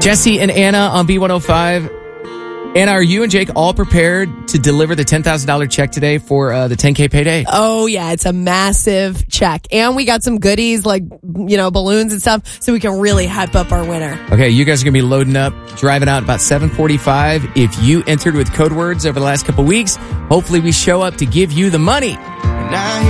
Jesse and Anna on B105. Anna, are you and Jake all prepared to deliver the $10,000 check today for the 10K payday? Oh, yeah. It's a massive check. And we got some goodies like, balloons and stuff so we can really hype up our winner. Okay, you guys are going to be loading up, driving out about 7:45. If you entered with code words over the last couple weeks, hopefully we show up to give you the money.